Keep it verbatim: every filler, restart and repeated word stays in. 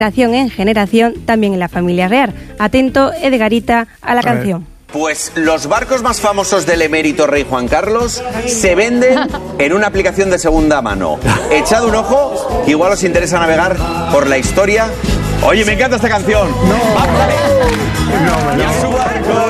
generación en generación, también en la familia real. Atento, Edgarita, a la a canción. Ver. Pues los barcos más famosos del emérito rey Juan Carlos se venden en una aplicación de segunda mano. Echad un ojo, igual os interesa navegar por la historia. Oye, me encanta esta canción. No. ¡Vamos, dale! No, no. Y a su barco